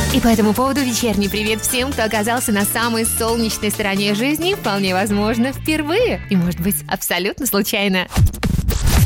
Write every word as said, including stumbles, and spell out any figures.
И по этому поводу вечерний привет всем, кто оказался на самой солнечной стороне жизни, вполне возможно, впервые. И, может быть, абсолютно случайно.